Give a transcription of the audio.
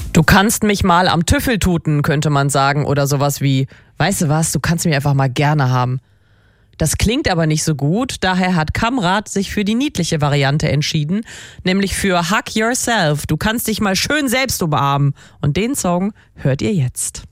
Du kannst mich mal am Tüffel tuten, könnte man sagen. Oder sowas wie, weißt du was, du kannst mich einfach mal gerne haben. Das klingt aber nicht so gut, daher hat Kamrat sich für die niedliche Variante entschieden, nämlich für Hug Yourself. Du kannst dich mal schön selbst umarmen. Und den Song hört ihr jetzt.